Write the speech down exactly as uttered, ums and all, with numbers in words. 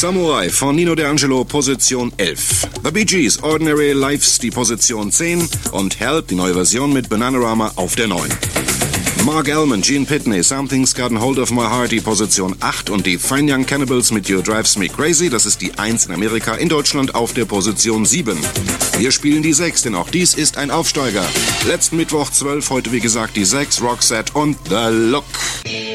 Samurai von Nino D'Angelo, Position elf. The Bee Gees, Ordinary Lives, die Position zehn. Und Help, die neue Version mit Bananarama, auf der neun. Mark Almond, Gene Pitney, Something's Gotten Hold of My Heart, die Position acht. Und die Fine Young Cannibals mit You Drives Me Crazy, das ist die eins in Amerika, in Deutschland auf der Position sieben. Wir spielen die sechs, denn auch dies ist ein Aufsteiger. Letzten Mittwoch zwölf, heute wie gesagt die sechs, Roxette und The Look.